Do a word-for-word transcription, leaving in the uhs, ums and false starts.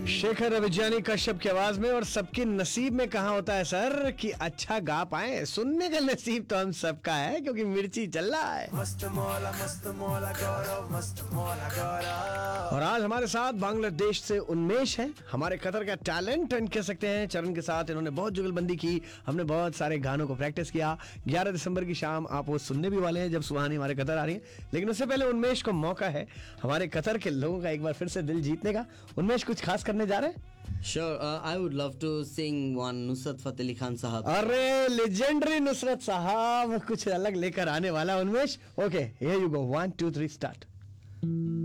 शेखर अभिजानी कश्यप की आवाज में। और सबके नसीब में कहाँ होता है सर कि अच्छा गा पाए। सुनने का नसीब तो हम सबका है क्योंकि मिर्ची चल रहा है। मस्त मौला मस्त मौला गौरव मस्त मौला गौरव। और आज हमारे साथ बांग्लादेश से उन्मेष है, हमारे कतर का टैलेंट एंड कह सकते हैं। चरण के साथ इन्होंने बहुत जुगलबंदी की, हमने बहुत सारे गानों को प्रैक्टिस किया। ग्यारह दिसंबर की शाम आप वो सुनने भी वाले हैं जब सुहानी हमारे कतर आ रही है। लेकिन उससे पहले उन्मेष को मौका है हमारे कतर के लोगों का एक बार फिर से दिल जीतने का। उन्मेष कुछ खास करने जा रहे हैं? Sure, uh, I would love to sing one Nusrat Fateh Ali Khan साहब। अरे लेजेंडरी नुसरत साहब कुछ अलग लेकर आने वाला उन्मेष। Okay, here you go, one two three start.